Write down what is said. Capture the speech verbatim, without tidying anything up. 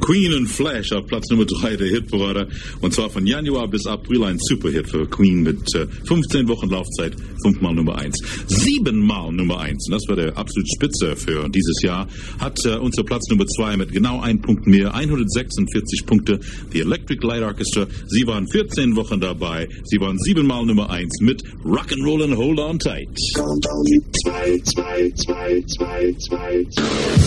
Queen and Flash auf Platz Nummer drei der Hitparade. Und zwar von Januar bis April ein Superhit für Queen mit äh, fünfzehn Wochen Laufzeit, fünfmal Nummer eins. Siebenmal Nummer eins. Und das war der absolut Spitze für dieses Jahr. Hat äh, unser Platz Nummer zwei mit genau ein Punkt mehr, hundertsechsundvierzig Punkte. Die Electric Light Orchestra. Sie waren vierzehn Wochen dabei. Sie waren siebenmal Nummer eins mit Rock'n'Rollin' Hold On Tight. Countdown, zwei, zwei, zwei, zwei, zwei.